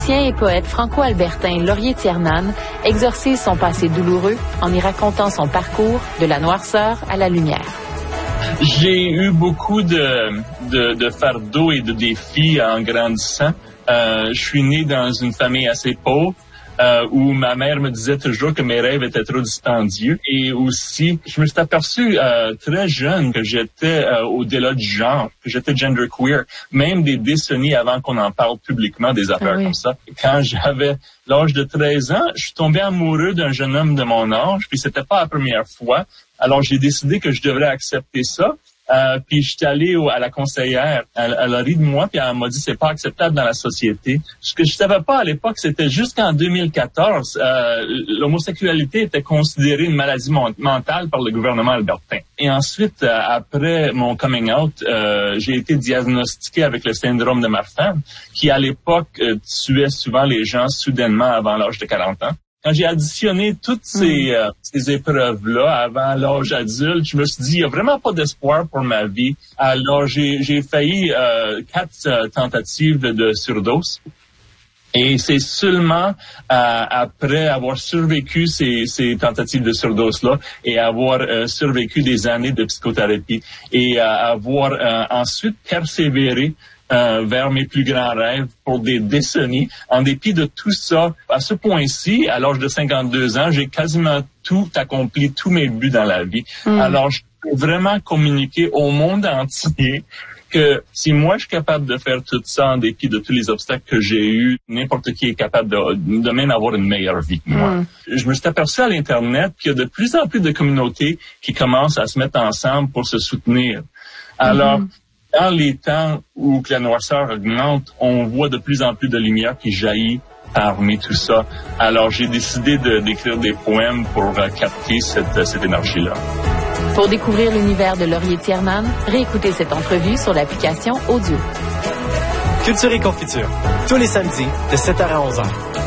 Et poète franco-albertain Laurier Tiernan exorcise son passé douloureux en y racontant son parcours de la noirceur à la lumière. J'ai eu beaucoup de fardeaux et de défis en grandissant. Je suis né dans une famille assez pauvre. Où ma mère me disait toujours que mes rêves étaient trop dispendieux. Et aussi, je me suis aperçu très jeune que j'étais au-delà du genre, que j'étais genderqueer, même des décennies avant qu'on en parle publiquement des affaires comme ça. Quand j'avais l'âge de 13 ans, je suis tombé amoureux d'un jeune homme de mon âge, puis c'était pas la première fois. Alors j'ai décidé que je devrais accepter ça. Puis je suis allé à la conseillère, elle a ri de moi, puis elle m'a dit c'est pas acceptable dans la société. Ce que je savais pas à l'époque, c'était jusqu'en 2014, l'homosexualité était considérée une maladie mentale par le gouvernement albertain. Et ensuite, après mon coming out, j'ai été diagnostiqué avec le syndrome de Marfan, qui à l'époque tuait souvent les gens soudainement avant l'âge de 40 ans. Quand j'ai additionné toutes ces épreuves-là avant l'âge adulte, je me suis dit, il n'y a vraiment pas d'espoir pour ma vie. Alors, j'ai failli 4 tentatives de surdose. Et c'est seulement après avoir survécu ces tentatives de surdose-là et avoir survécu des années de psychothérapie et avoir ensuite persévéré vers mes plus grands rêves pour des décennies. En dépit de tout ça, à ce point-ci, à l'âge de 52 ans, j'ai quasiment tout accompli, tous mes buts dans la vie. Alors, je peux vraiment communiquer au monde entier que si moi je suis capable de faire tout ça en dépit de tous les obstacles que j'ai eus, n'importe qui est capable de même avoir une meilleure vie que moi. Je me suis aperçu à l'Internet qu'il y a de plus en plus de communautés qui commencent à se mettre ensemble pour se soutenir. Alors, dans les temps où la noirceur augmente, on voit de plus en plus de lumière qui jaillit parmi tout ça. Alors, j'ai décidé d'écrire des poèmes pour capter cette énergie-là. Pour découvrir l'univers de Laurier Tiernan, réécoutez cette entrevue sur l'application Audio. Culture et Confiture, tous les samedis de 7h à 11h.